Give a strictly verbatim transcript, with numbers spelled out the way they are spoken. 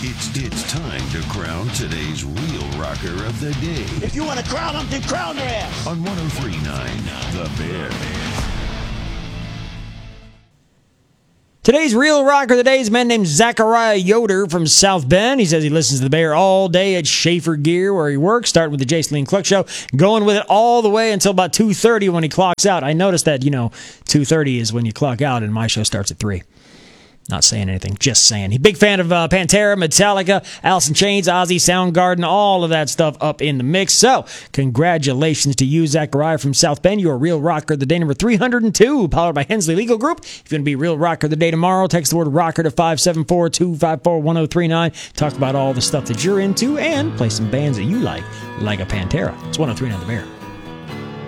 It's it's time to crown today's real rocker of the day. If you want to crown them, then crown their ass. On one oh three point nine The Bear. Today's real rocker of the day is a man named Zachariah Yoder from South Bend. He says he listens to the Bear all day at Schaefer Gear where he works, starting with the Jason Lee Cluck Show, going with it all the way until about two thirty when he clocks out. I noticed that, you know, two thirty is when you clock out and my show starts at three. Not saying anything, just saying. He's a big fan of uh, Pantera, Metallica, Alice in Chains, Ozzy, Soundgarden, all of that stuff up in the mix. So, congratulations to you, Zachariah from South Bend. You're a real rocker of the day, number three hundred two, powered by Hensley Legal Group. If you're going to be a real rocker of the day tomorrow, text the word rocker to five seven four, two five four, one oh three nine. Talk about all the stuff that you're into and play some bands that you like, like a Pantera. It's one oh three point nine The Bear.